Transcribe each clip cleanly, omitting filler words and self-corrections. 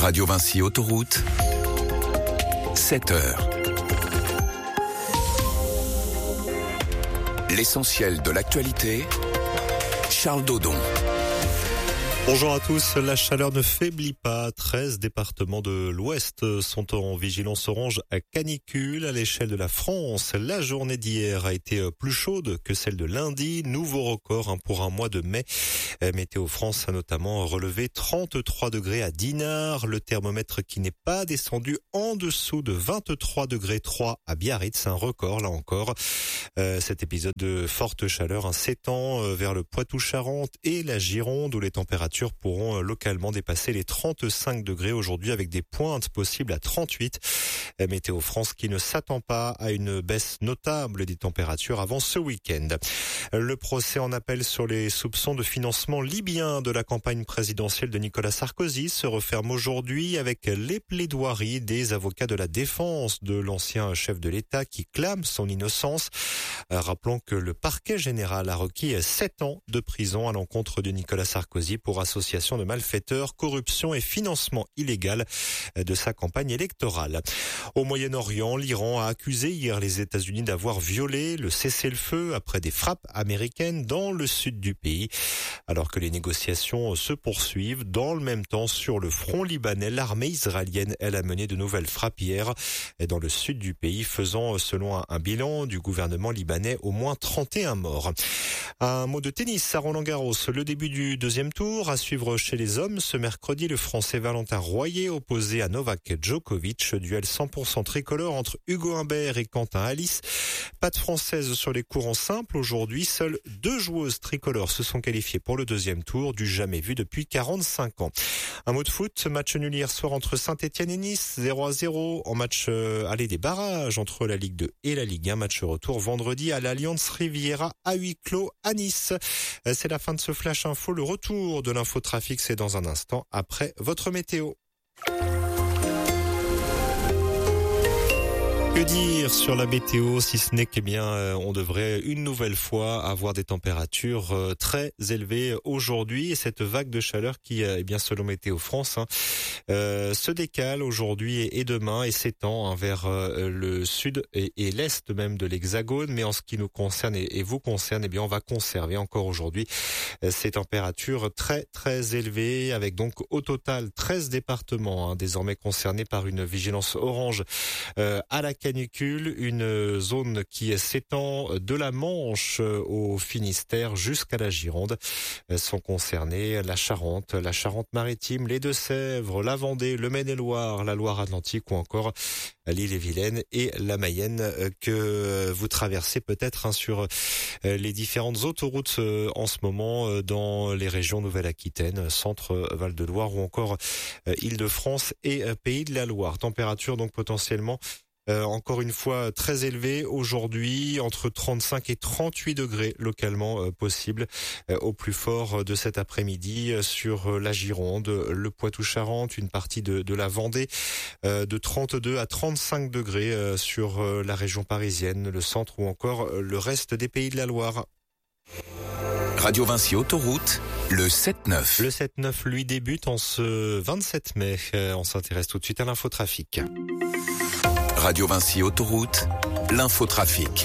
Radio Vinci Autoroute, 7 heures. L'essentiel de l'actualité, Charles Dodon. Bonjour à tous, la chaleur ne faiblit pas. 13 départements de l'Ouest sont en vigilance orange à canicule. À l'échelle de la France, la journée d'hier a été plus chaude que celle de lundi. Nouveau record pour un mois de mai. Météo France a notamment relevé 33 degrés à Dinard. Le thermomètre qui n'est pas descendu en dessous de 23 degrés 3 à Biarritz. Un record là encore. Cet épisode de forte chaleur s'étend vers le Poitou-Charentes et la Gironde où les températures pourront localement dépasser les 35 degrés aujourd'hui avec des pointes possibles à 38. Météo France qui ne s'attend pas à une baisse notable des températures avant ce week-end. Le procès en appel sur les soupçons de financement libyen de la campagne présidentielle de Nicolas Sarkozy se referme aujourd'hui avec les plaidoiries des avocats de la défense de l'ancien chef de l'État qui clame son innocence. Rappelons que le parquet général a requis 7 ans de prison à l'encontre de Nicolas Sarkozy pour association de malfaiteurs, corruption et financement illégal de sa campagne électorale. Au Moyen-Orient, l'Iran a accusé hier les États-Unis d'avoir violé le cessez-le-feu après des frappes américaines dans le sud du pays. Alors que les négociations se poursuivent, dans le même temps, sur le front libanais, l'armée israélienne, elle a mené de nouvelles frappes hier dans le sud du pays, faisant, selon un bilan du gouvernement libanais, au moins 31 morts. Un mot de tennis à Roland-Garros, le début du deuxième tour. À suivre chez les hommes, ce mercredi, le Français Valentin Royer opposé à Novak Djokovic. Duel 100% tricolore entre Hugo Humbert et Quentin Halys. Pas de Française sur les cours en simple. Aujourd'hui, seules 2 joueuses tricolores se sont qualifiées pour le deuxième tour, du jamais vu depuis 45 ans. Un mot de foot, match nul hier soir entre Saint-Etienne et Nice, 0-0. En match aller des barrages entre la Ligue 2 et la Ligue 1. Match retour vendredi à l'Allianz Riviera à huis clos à Nice. C'est la fin de ce Flash Info. Le retour de l'infotrafic, c'est dans un instant après votre météo. Que dire sur la météo si ce n'est on devrait une nouvelle fois avoir des températures très élevées aujourd'hui et cette vague de chaleur qui selon Météo France se décale aujourd'hui et demain et s'étend vers le sud et l'est même de l'Hexagone, mais en ce qui nous concerne et vous concerne, on va conserver encore aujourd'hui ces températures très très élevées avec donc au total 13 départements désormais concernés par une vigilance orange à la canicule, une zone qui s'étend de la Manche au Finistère jusqu'à la Gironde. Sont concernés la Charente-Maritime, les Deux-Sèvres, la Vendée, le Maine-et-Loire, la Loire-Atlantique ou encore l'île-et-Vilaine et la Mayenne que vous traversez peut-être sur les différentes autoroutes en ce moment dans les régions Nouvelle-Aquitaine, Centre, Val-de-Loire ou encore Île-de-France et Pays de la Loire. Température donc potentiellement encore une fois très élevé aujourd'hui, entre 35 et 38 degrés localement possible au plus fort de cet après-midi sur la Gironde, le Poitou-Charentes, une partie de la Vendée, de 32 à 35 degrés sur la région parisienne, le centre ou encore le reste des Pays de la Loire. Radio Vinci Autoroute, le 7-9. Le 7-9, lui, débute en ce 27 mai. On s'intéresse tout de suite à l'infotrafic. Radio Vinci Autoroute, l'infotrafic.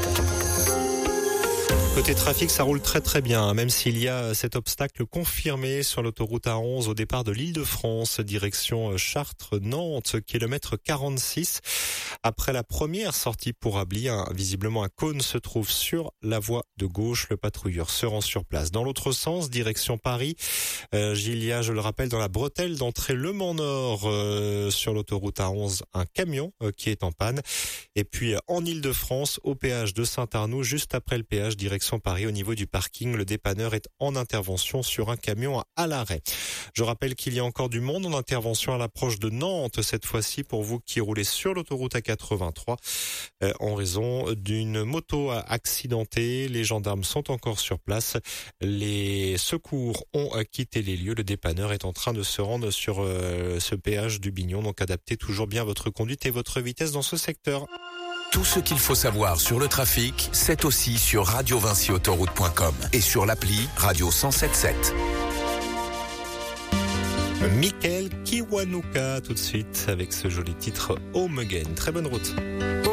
Côté trafic, ça roule très très bien, même s'il y a cet obstacle confirmé sur l'autoroute A11 au départ de l'Île-de-France, direction Chartres-Nantes, kilomètre 46. Après la première sortie pour Ably, visiblement un cône se trouve sur la voie de gauche. Le patrouilleur se rend sur place. Dans l'autre sens, direction Paris, il y a, je le rappelle, dans la bretelle d'entrée Le Mans-Nord, sur l'autoroute A11, un camion qui est en panne. Et puis en Île-de-France, au péage de Saint-Arnoux, juste après le péage, direction Paris, au niveau du parking, le dépanneur est en intervention sur un camion à l'arrêt. Je rappelle qu'il y a encore du monde en intervention à l'approche de Nantes, cette fois-ci pour vous qui roulez sur l'autoroute A83 en raison d'une moto accidentée. Les gendarmes sont encore sur place. Les secours ont quitté les lieux. Le dépanneur est en train de se rendre sur ce péage du Bignon. Donc adaptez toujours bien votre conduite et votre vitesse dans ce secteur. Tout ce qu'il faut savoir sur le trafic, c'est aussi sur radiovinciautoroute.com et sur l'appli Radio 107.7. Michael Kiwanuka tout de suite avec ce joli titre Home Again. Très bonne route.